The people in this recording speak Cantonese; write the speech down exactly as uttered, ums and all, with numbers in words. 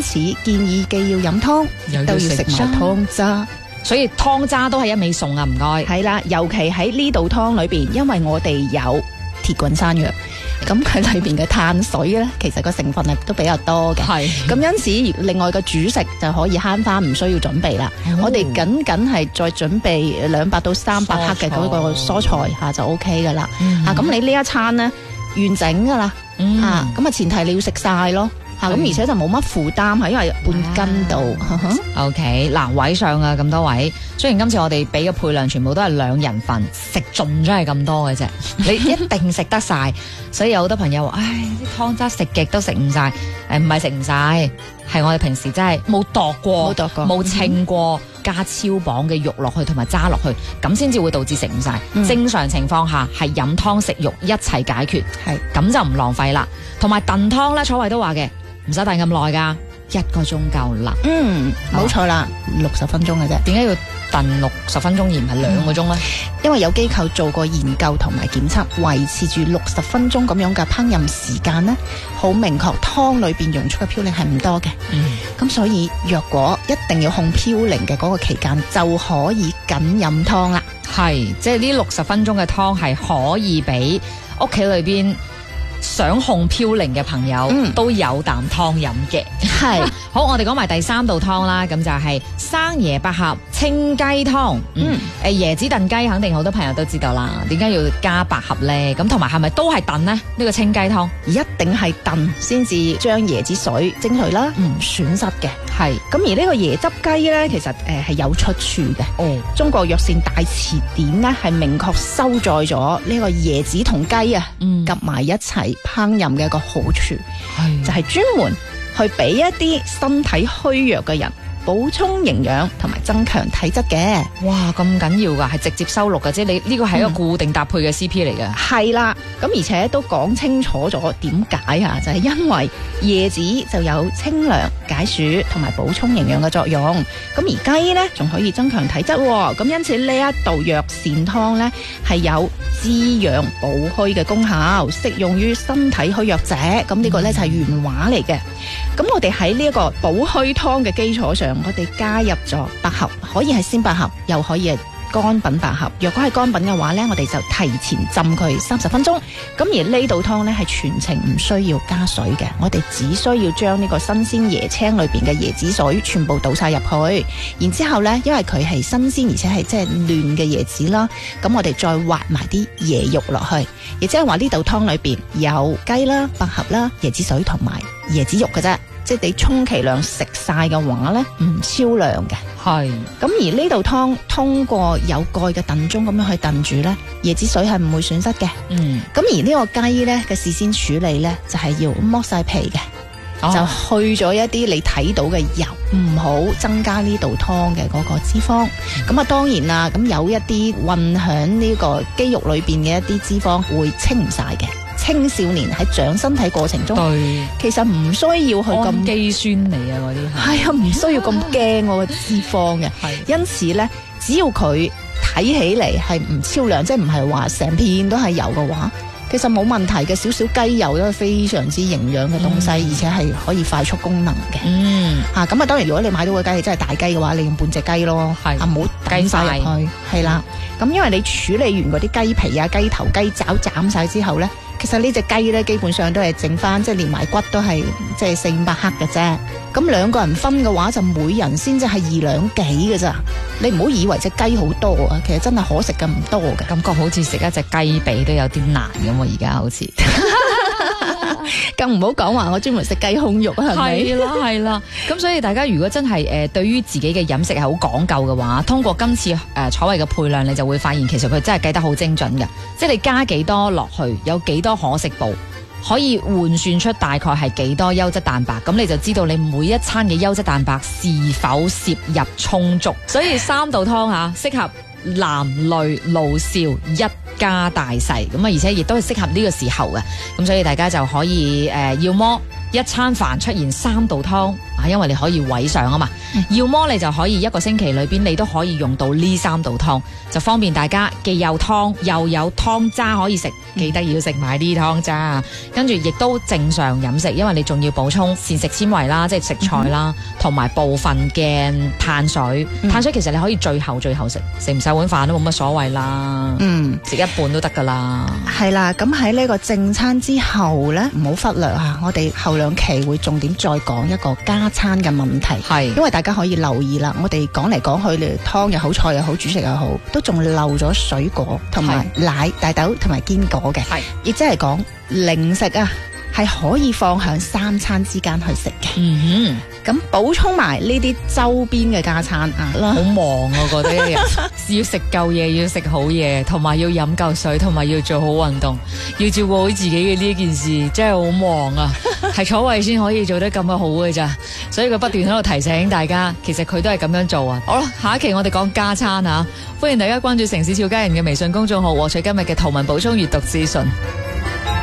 此建議既要飲湯， 又都要食埋湯渣。 所以湯渣都係一味餸啊，唔該。 係啦，尤其喺呢道湯裏邊，因為我哋有鐵棍山藥，咁佢裏邊嘅碳水咧，其實個成分係都比較多嘅。 係咁因此，另外嘅主食就可以慳翻，唔需要準備啦。 哦我哋僅僅係再準備兩百到三百克嘅嗰個蔬菜嚇就 O K 噶啦。 嗯啊，咁你呢一餐咧完整噶啦。 嗯啊，咁啊前提你要食晒咯。嚇，咁而且就冇乜負擔，係因為半斤度。 OK， 嗱，位上啊，咁多位，雖然今次我哋俾嘅配量全部都係兩人份，食盡咗係咁多嘅啫，你一定食得晒。所以有好多朋友話，唉，啲湯渣食極都食唔晒，誒，唔係食唔晒，係我哋平時真係冇度過， 冇度過冇稱過，加超磅嘅肉落去同埋渣落去，咁先至會導致食唔晒。 嗯正常情況下係飲湯食肉一齊解決， 係咁就唔浪費啦。同埋燉湯咧，楚慧都話嘅，唔使燉咁耐噶，一個鐘夠啦。 嗯，冇錯啦，六十分鐘嘅啫。 點解要燉六十分鐘而唔係兩個鐘呢？ 因為有機構做過研究同埋檢測，維持住六十分鐘咁樣嘅烹飪時間呢，好明確湯裏邊溶出嘅嘌呤係唔多嘅。 嗯， 咁所以若果一定要控嘌呤嘅嗰個期間，就可以僅飲湯啦。 係，即係呢六十分鐘嘅湯係可以俾屋企裏邊想控嘌呤嘅朋友、 嗯、 都有啖湯飲嘅。 係好，我哋講埋第三道湯啦，咁就係生椰百合清雞湯。嗯，誒椰子燉雞肯定好多朋友都知道啦，點解要加百合呢？咁同埋係咪都係燉呢？呢、呢個清雞湯一定係燉先至將椰子水蒸除啦，唔損失嘅。 係咁而呢個椰汁雞呢，其實誒係、呃、有出處嘅。 哦， 中國藥膳大辭典呢，係明確收載咗呢個椰子同雞啊， 嗯夾埋一齊烹飪嘅一個好處， 係就係專門去俾一啲身體虛弱嘅人補充營養同埋增強體質嘅。 哇，咁緊要噶，係直接收錄噶，即係你呢個係一個固定搭配嘅 C P 嚟嘅。 係啦，咁而且都講清楚咗點解啊？就係、是、因為椰子就有清涼解暑同埋補充營養嘅作用，咁而雞呢，仲可以增強體質，咁因此呢一道藥膳湯呢，係有滋養補虛嘅功效，適用於身體虛弱者。咁呢個呢，就係原話嚟嘅。咁我哋喺呢一個補虛湯嘅基礎上，我哋加入咗百合，可以係鮮百合，又可以係乾品百合。若果係乾品嘅話呢，我哋就提前浸佢三十分鐘。咁而呢道湯呢，係全程唔需要加水嘅，我哋只需要將呢個新鮮椰青裏邊嘅椰子水全部倒晒入去，然之後呢，因為佢係新鮮而且係即係嫩嘅椰子啦，咁我哋再挖埋啲椰肉落去，亦即係話呢道湯裏邊有雞啦、百合啦、椰子水同埋椰子肉嘅啫。即係你充其量食晒嘅話呢，唔超量嘅。 係咁而呢道湯通過有蓋嘅燉盅咁樣去燉煮呢，椰子水係唔會損失嘅。 嗯， 咁而呢個雞呢嘅事先處理呢，就係、是、要剝晒皮嘅， 哦、 就去咗一啲你睇到嘅油，唔好增加呢道湯嘅嗰個脂肪。咁啊、嗯、當然啦，咁有一啲混響呢個肌肉裏邊嘅一啲脂肪會清唔晒嘅。青少年喺長身體過程中， 對， 其實唔需要去咁氨基酸嚟啊，嗰啲係啊，唔需要咁驚我個脂肪嘅。 係因此咧，只要佢睇起嚟係唔超量，即係唔係話成片都係油嘅話，其實冇問題嘅。少少雞油都係非常之營養嘅東西，嗯、而且係可以快速功能嘅。 嗯， 嚇咁啊，當然如果你買到嘅雞係真係大雞嘅話，你用半隻雞咯， 係啊唔好抌晒入去，係啦。咁因為你處理完嗰啲雞皮啊、雞頭、雞爪斬晒之後咧。其實呢隻雞咧，基本上都係剩翻，即係連埋骨都係即係四五百克嘅啫。咁兩個人分嘅話，就每人先至係二兩幾嘅咋。你唔好以為隻雞好多啊，其實真係可食嘅唔多嘅。 感覺好似食一隻雞髀都有啲難咁喎，而家好似。 更唔好講話我專門食雞胸肉啊，係咪？ 係啦係啦，咁所以大家如果真係誒、呃、對於自己嘅飲食係好講究嘅話，通過今次誒、呃、楚慧嘅配量，你就會發現其實佢真係計得好精準嘅，即係你加幾多落去，有幾多可食部，可以換算出大概係幾多優質蛋白，咁你就知道你每一餐嘅優質蛋白是否攝入充足。所以三道湯吓適合男女老少一家大細，咁啊而且亦都係適合呢個時候嘅，咁所以大家就可以誒、呃，要麼一餐飯出現三道湯啊， 啊，因為你可以位上啊嘛。 嗯、 要麼你就可以一個星期裏邊你都可以用到呢三道湯，就方便大家既有湯又有湯渣可以食，記得要食埋啲湯渣。跟住亦都正常飲食，因為你仲要補充膳食纖維啦，即係食材啦，同埋、嗯、部分嘅碳水。嗯、碳水其實你可以最後最後食，食唔晒碗飯都冇乜所謂啦。嗯，食一半都得噶啦。 係啦，咁喺呢個正餐之後呢，唔好忽略啊！我哋後兩期會重點再講一個加餐嘅問題，係因為大家可以留意啦。我哋講嚟講去，你湯又好，菜又好，主食又好，都仲漏咗水果同埋奶、大豆同埋堅果嘅，係亦即係講零食啊，係可以放喺三餐之間去食嘅。嗯哼，咁補充埋呢啲周邊嘅加餐啊， 好忙啊！我覺得一日要食夠嘢，要食好嘢，同埋要飲夠水，同埋要做好運動，要照顧好自己嘅呢件事，真係好忙啊！係楚慧先可以做得咁好嘅咋，所以佢不斷喺度提醒大家，其實佢都係咁樣做啊！好啦，下一期我哋講加餐啊，歡迎大家關注城市俏佳人嘅微信公眾號，獲取今日嘅圖文補充閱讀資訊。